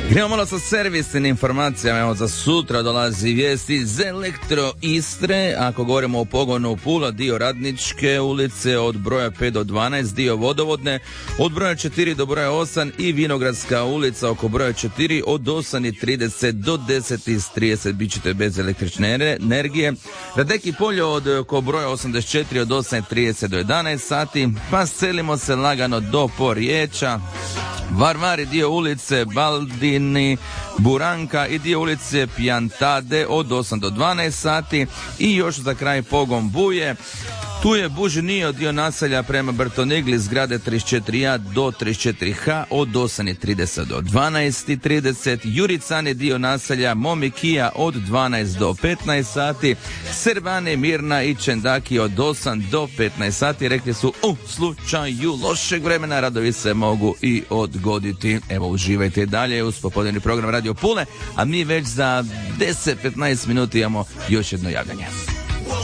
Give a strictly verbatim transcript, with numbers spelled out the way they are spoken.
Idemo malo sa servisnim informacijama. Evo, za sutra dolazi vijesti iz Elektro Istre. Ako govorimo o pogonu Pula, dio Radničke ulice od broja pet do dvanaest, dio Vodovodne od broja četiri do broja osam i Vinogradska ulica oko broja četiri od osam i trideset do deset i trideset bit ćete bez električne energije. Radeki polje od oko broja osamdeset četiri od osam i trideset do jedanaest sati, pa selimo se lagano do Porječa. Varvari, dio ulice Baldini, Buranka i dio ulice Pijantade od osam do dvanaest sati i još za kraj pogon Buje. Tu je Bužinio, dio naselja prema Brtonigli, zgrade trideset četiri a do trideset četiri ha od osam i trideset do dvanaest i trideset. Juricani, dio naselja Momikija od dvanaest do petnaest sati. Servane, Mirna i Čendaki od osam do petnaest sati. Rekli su u slučaju lošeg vremena radovi se mogu i odgoditi. Evo, uživajte dalje uz popodnevni program Radio Pule, a mi već za deset do petnaest minuta imamo još jedno javljanje.